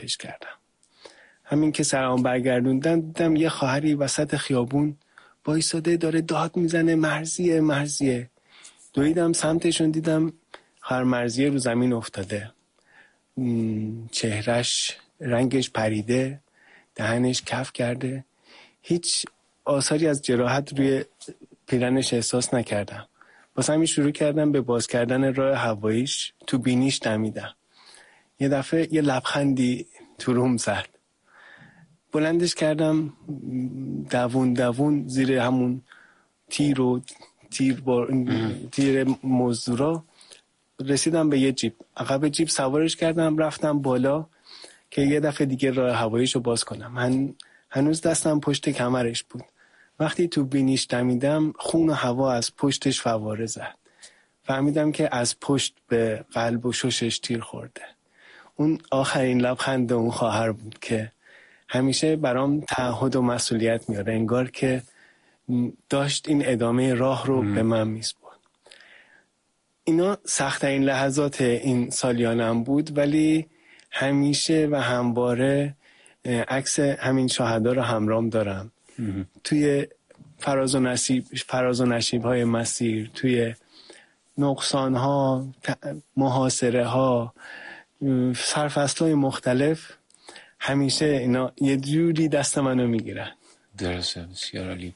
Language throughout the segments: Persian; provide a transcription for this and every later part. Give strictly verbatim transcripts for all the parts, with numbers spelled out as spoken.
پیش کردم. همین که سرام برگردوندم دیدم یه خواهری وسط خیابون وایساده داره داد میزنه مرضیه مرضیه. دویدم سمتشون، دیدم خواهر مرضیه رو زمین افتاده، چهرش رنگش پریده، دهنش کف کرده، هیچ آثاری از جراحت روی پیرنش احساس نکردم. واسه همین شروع کردم به باز کردن راه هواییش، تو بینیش دمیدم. یه دفعه یه لبخندی تو روم زد، بلندش کردم دوون دوون زیر همون تیر و تیر, بار... تیر مزدورا رسیدم به یه جیب. عقب جیب سوارش کردم، رفتم بالا که یه دفعه دیگه راه هواییشو باز کنم. من هنوز دستم پشت کمرش بود. وقتی تو بینیش دمیدم خون و هوا از پشتش فواره زد. فهمیدم که از پشت به قلب و ششش تیر خورده. اون آخرین لبخند اون خواهر بود که همیشه برام تعهد و مسئولیت میاره، انگار که داشت این ادامه راه رو ام. به من میسپرد. اینا سخت‌ترین لحظات این سالیانم بود، ولی همیشه و همواره عکس همین شهدا رو همرام دارم. ام. توی فراز و نشیب فراز و نشیب های مسیر، توی نقصان ها، محاصره ها، سرفصل‌های مختلف، همیشه اینا یه جوری دست منو میگیرن. درسته، بسیار عالی.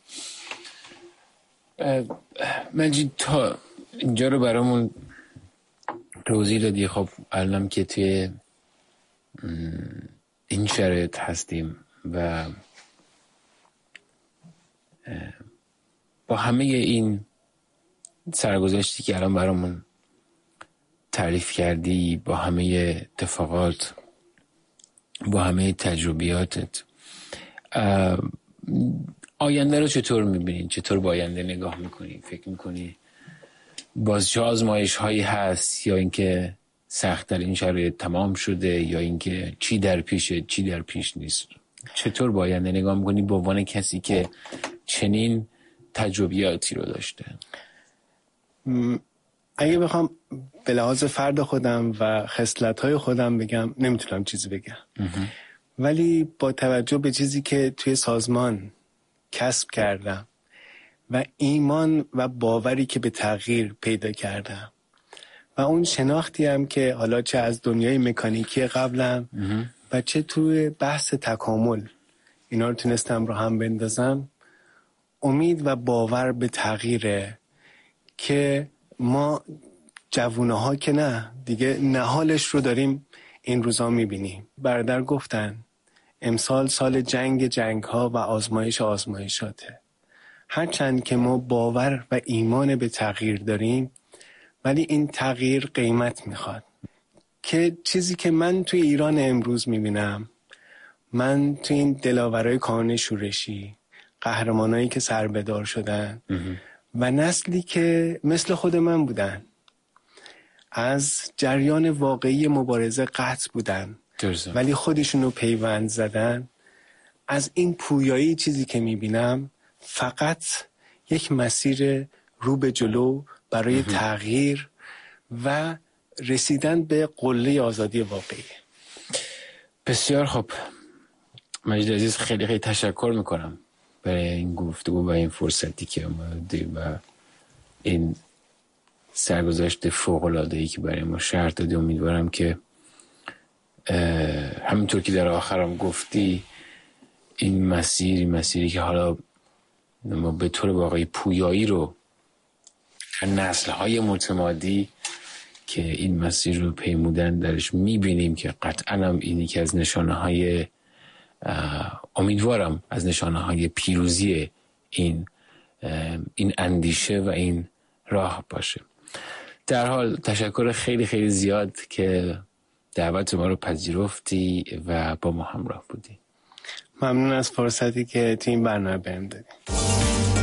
مجید تا اینجا رو برامون توضیح دادی. خب الان که توی این شرایط هستیم و با همه این سرگذشتی که الان برامون تعریف کردی، با همه اتفاقات، با همه تجربیاتت، آینده رو چطور میبینی؟ چطور با آینده نگاه میکنی؟ فکر میکنی باز چه آزمایش هایی هست، یا اینکه سخت در این شرایط تمام شده، یا اینکه چی در پیشه چی در پیش نیست؟ چطور با آینده نگاه میکنی به عنوان کسی که چنین تجربیاتی رو داشته؟ اگه بخوام به لحاظ فرد خودم و خصلت‌های خودم بگم، نمیتونم چیزی بگم. امه. ولی با توجه به چیزی که توی سازمان کسب کردم و ایمان و باوری که به تغییر پیدا کردم و اون شناختی هم که حالا چه از دنیای مکانیکی قبلم امه. و چه توی بحث تکامل اینا رو تونستم رو هم بندازم، امید و باور به تغییره که ما جوونه ها که نه دیگه نهالش رو داریم این روزا میبینیم. برادر گفتن امسال سال جنگ جنگ ها و آزمایش آزمایشاته. هرچند که ما باور و ایمان به تغییر داریم، ولی این تغییر قیمت میخواد. که چیزی که من توی ایران امروز میبینم، من توی این دلاورای کانون شورشی، قهرمانایی که سربدار شدن و نسلی که مثل خود من بودن، از جریان واقعی مبارزه قطع بودن درزه. ولی خودشونو پیوند زدن، از این پویایی چیزی که میبینم فقط یک مسیر رو به جلو برای مهم. تغییر و رسیدن به قله آزادی واقعی. بسیار خوب مجید عزیز، خیلی خیلی تشکر میکنم برای این گفتگو و این فرصتی که اومدی و این سرگذشت فوق‌العاده‌ای که برای ما شرح دادی. امیدوارم که همینطور که در آخرم گفتی این مسیر این مسیری که حالا ما به طور واقعی پویایی رو در نسل‌های متمادی که این مسیر رو پیمودن درش می‌بینیم که قطعاً هم اینی که از نشانه‌های امیدوارم از نشانه‌های پیروزی این این اندیشه و این راه باشه. در حال تشکر خیلی خیلی زیاد که دعوت ما رو پذیرفتی و با ما همراه بودی. ممنون از فرصتی که تو این برنامه بهم دادی.